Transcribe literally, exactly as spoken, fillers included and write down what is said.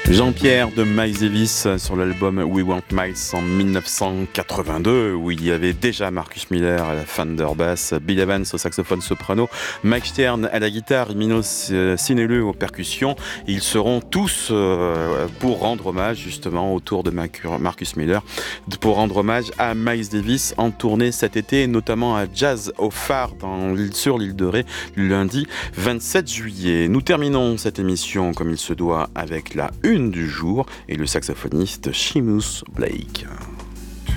Jean-Pierre de Miles Davis sur l'album We Want Miles en dix-neuf cent quatre-vingt-deux, où il y avait déjà Marcus Miller à la Fender Bass, Bill Evans au saxophone soprano, Mike Stern à la guitare, Minos Sinelu aux percussions. Ils seront tous euh, pour rendre hommage justement autour de Marcus Miller, pour rendre hommage à Miles Davis en tournée cet été, notamment à Jazz au Phare dans, sur l'île de Ré, le lundi vingt-sept juillet. Nous terminons cette émission comme il se doit avec la une du jour et le saxophoniste Seamus Blake.